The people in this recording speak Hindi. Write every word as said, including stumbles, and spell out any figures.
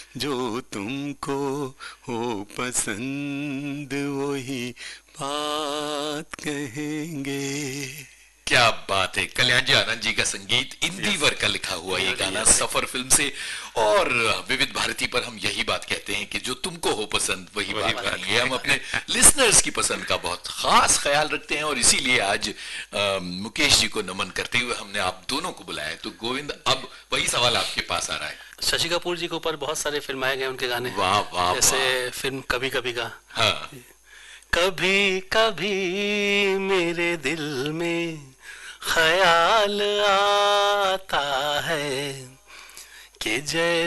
जो तुमको हो पसंद वही बात कहेंगे। क्या बात है। कल्याण जी आनंद जी का संगीत, इंदिवर का लिखा हुआ ये गाना सफर फिल्म से। और विविध भारती पर हम यही बात कहते हैं कि जो तुमको हो पसंद वही, वही बात करेंगे। हम अपने लिसनर्स की पसंद का बहुत खास ख्याल रखते हैं और इसीलिए आज आ, मुकेश जी को नमन करते हुए हमने आप दोनों को बुलाया। तो गोविंद, अब वही सवाल आपके पास आ रहा है। शशि कपूर जी के ऊपर बहुत सारे फिल्माए गए उनके गाने। वाह वाह, जैसे फिल्म कभी कभी का, हाँ, कभी कभी मेरे दिल में ख्याल आता है कि जय